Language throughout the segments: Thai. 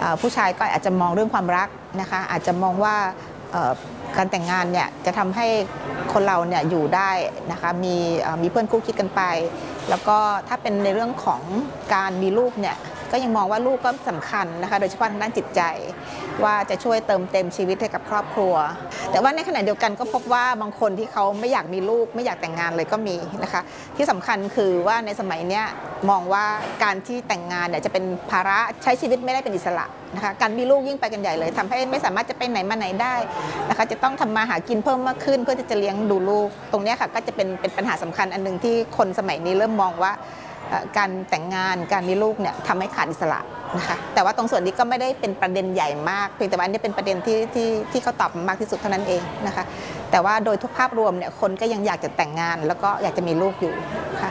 ผู้ชายก็อาจจะมองเรื่องความรักนะคะอาจจะมองว่าการแต่งงานเนี่ยจะทำให้คนเราเนี่ยอยู่ได้นะคะมีเพื่อนคู่คิดกันไปแล้วก็ถ้าเป็นในเรื่องของการมีลูกเนี่ยก็ยังมองว่าลูกก็สำคัญนะคะโดยเฉพาะทางด้านจิตใจว่าจะช่วยเติมเต็มชีวิตให้กับครอบครัวแต่ว่าในขณะเดียวกันก็พบว่าบางคนที่เขาไม่อยากมีลูกไม่อยากแต่งงานเลยก็มีนะคะที่สำคัญคือว่าในสมัยนี้มองว่าการที่แต่งงานเนี่ยจะเป็นภาระใช้ชีวิตไม่ได้เป็นอิสระนะคะการมีลูกยิ่งไปกันใหญ่เลยทำให้ไม่สามารถจะไปไหนมาไหนได้นะคะจะต้องทำมาหากินเพิ่มมากขึ้นเพื่อที่จะเลี้ยงดูลูกตรงนี้ค่ะก็จะเป็นปัญหาสำคัญอันหนึ่งที่คนสมัยนี้เริ่มมองว่าการแต่งงานการมีลูกเนี่ยทำให้ขาดอิสระนะคะแต่ว่าตรงส่วนนี้ก็ไม่ได้เป็นประเด็นใหญ่มากเพียงแต่ว่าอันนี้เป็นประเด็นที่เขาตอบมากที่สุดเท่านั้นเองนะคะแต่ว่าโดยทุกภาพรวมเนี่ยคนก็ยังอยากจะแต่งงานแล้วก็อยากจะมีลูกอยู่ค่ะ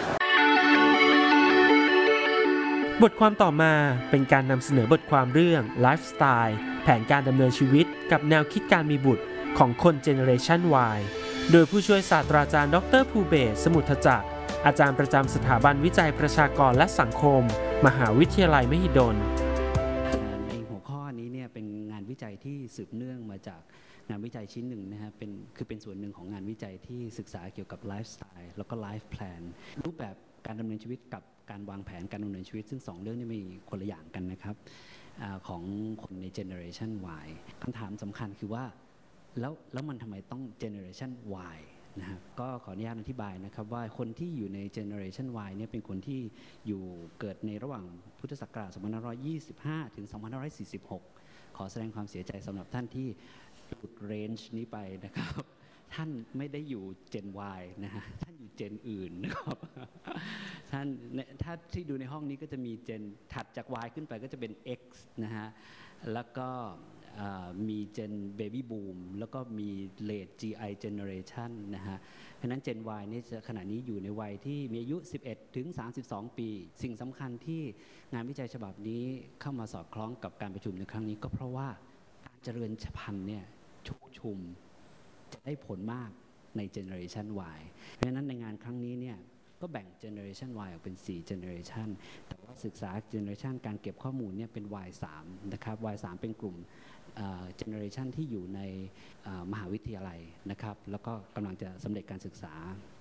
บทความต่อมาเป็นการนำเสนอบทความเรื่องไลฟ์สไตล์แผนการดำเนินชีวิตกับแนวคิดการมีบุตรของคนเจเนอเรชัน Y โดยผู้ช่วยศาสตราจารย์ดร.ภูเบศร สมุทรจักรอาจารย์ประจำสถาบันวิจัยประชากรและสังคมมหาวิทยาลัยมหิดลในหัวข้อนี้เนี่ยเป็นงานวิจัยที่สืบเนื่องมาจากงานวิจัยชิ้นหนึ่งนะฮะเป็นส่วนหนึ่งของงานวิจัยที่ศึกษาเกี่ยวกับไลฟ์สไตล์แล้วก็ไลฟ์แพลนรูปแบบการดำเนินชีวิตกับการวางแผนการดำเนินชีวิตซึ่ง2เรื่องนี้มีคนละอย่างกันนะครับของคนในเจเนอเรชัน Y คำถามสำคัญคือว่าแล้วมันทำไมต้องเจเนอเรชัน Yนะครับก็ขออนุญาตอธิบายนะครับว่าคนที่อยู่ใน Generation Y เนี่ยเป็นคนที่อยู่เกิดในระหว่างพุทธศักราช 2525 ถึง 2546 ขอแสดงความเสียใจสำหรับท่านที่หลุดเรนจ์นี้ไปนะครับท่านไม่ได้อยู่ Gen Y นะฮะท่านอยู่ Gen อื่นนะครับท่านถ้าที่ดูในห้องนี้ก็จะมี Gen ถัดจาก Y ขึ้นไปก็จะเป็น X นะฮะแล้วก็มีเจน Baby Boom แล้วก็มี Late GI Generation นะฮะเพราะนั้น Gen Y นี่ขณะนี้อยู่ในวัยที่มีอายุ 11 ถึง 32 ปี สิ่งสำคัญที่งานวิจัยฉบับนี้เข้ามาสอดคล้องกับการประชุมในครั้งนี้ก็เพราะว่าการเจริญพันธุ์เนี่ยชุกชุมจะได้ผลมากใน Generation Y เพราะฉะนั้นในงานครั้งนี้เนี่ยก็แบ่ง Generation Y ออกเป็น 4 Generation แต่ว่าศึกษา Generation การเก็บข้อมูลเนี่ยเป็น Y3 นะครับ Y3 เป็นกลุ่มGeneration ที่อยู่ในมหาวิทยาลัยนะครับแล้วก็กำลังจะสำเร็จการศึกษา